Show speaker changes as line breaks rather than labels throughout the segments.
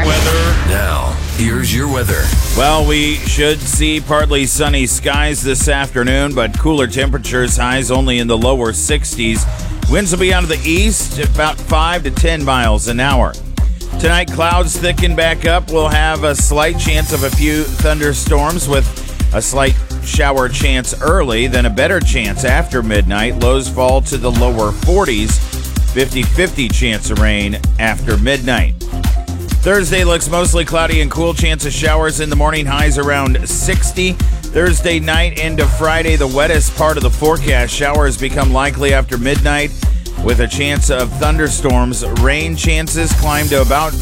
Weather.
Now, here's your weather.
Well, we should see partly sunny skies this afternoon, but cooler temperatures, highs only in the lower 60s. Winds will be out of the east at about 5 to 10 miles an hour. Tonight, clouds thicken back up. We'll have a slight chance of a few thunderstorms with a slight shower chance early, then a better chance after midnight. Lows fall to the lower 40s, 50-50 chance of rain after midnight. Thursday looks mostly cloudy and cool, chance of showers in the morning, highs around 60. Thursday night into Friday, the wettest part of the forecast. Showers become likely after midnight with a chance of thunderstorms. Rain chances climb to about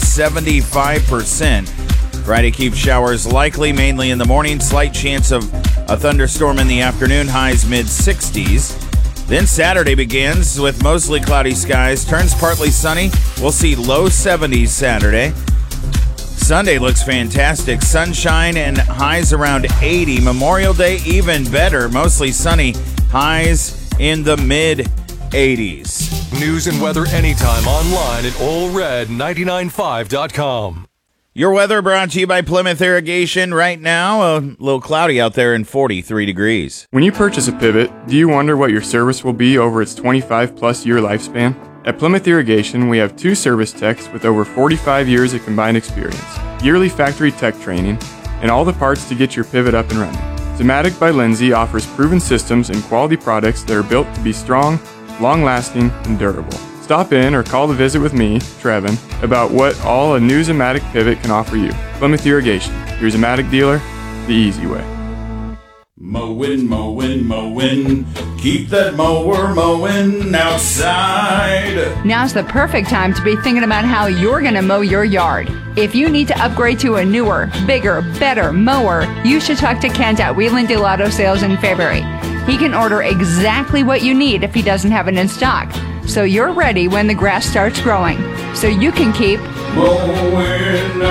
75%. Friday keeps showers likely, mainly in the morning. Slight chance of a thunderstorm in the afternoon, highs mid-60s. Then Saturday begins with mostly cloudy skies, turns partly sunny. We'll see low 70s Saturday. Sunday looks fantastic. Sunshine and highs around 80. Memorial Day even better. Mostly sunny. Highs in the mid-80s.
News and weather anytime online at allred995.com.
Your weather brought to you by Plymouth Irrigation. Right now, a little cloudy out there and 43 degrees.
When you purchase a pivot, do you wonder what your service will be over its 25-plus year lifespan? At Plymouth Irrigation, we have 2 service techs with over 45 years of combined experience, yearly factory tech training, and all the parts to get your pivot up and running. Zematic by Lindsay offers proven systems and quality products that are built to be strong, long-lasting, and durable. Stop in or call to visit with me, Trevin, about what all a new Zematic pivot can offer you. Plymouth Irrigation, your Zematic dealer, the easy way.
Mowing, mowing, mowing. Keep that mower mowing outside.
Now's the perfect time to be thinking about how you're going to mow your yard. If you need to upgrade to a newer, bigger, better mower, you should talk to Kent at Wheeling Deal Auto Sales in Fairbury. He can order exactly what you need if he doesn't have it in stock. So you're ready when the grass starts growing. So you can keep
mowing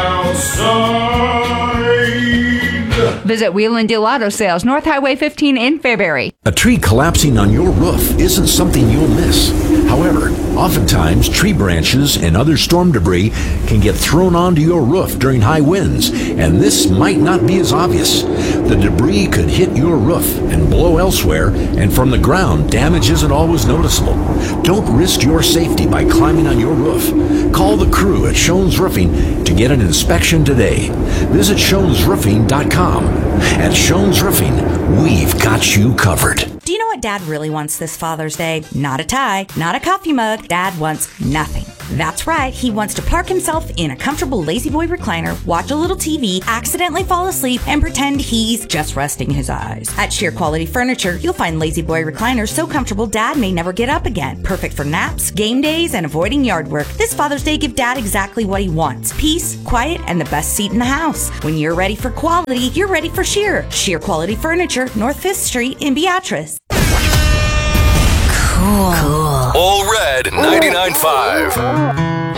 outside.
Visit Wheeling Deal Auto Sales, North Highway 15 in Fairbury.
A tree collapsing on your roof isn't something you'll miss. However, oftentimes tree branches and other storm debris can get thrown onto your roof during high winds, and this might not be as obvious. The debris could hit your roof and blow elsewhere, and from the ground, damage isn't always noticeable. Don't risk your safety by climbing on your roof. Call the crew at Schoen's Roofing to get an inspection today. Visit SchoensRoofing.com. At Schoen's Roofing, we've got you covered.
Do you know what Dad really wants this Father's Day? Not a tie, not a coffee mug. Dad wants nothing. That's right, he wants to park himself in a comfortable Lazy Boy recliner, watch a little TV, accidentally fall asleep, and pretend he's just resting his eyes. At Sheer Quality Furniture, you'll find Lazy Boy recliners so comfortable Dad may never get up again. Perfect for naps, game days, and avoiding yard work. This Father's Day, give Dad exactly what he wants. Peace, quiet, and the best seat in the house. When you're ready for quality, you're ready for Sheer. Sheer Quality Furniture, North 5th Street in Beatrice.
Cool. All Red 99.5.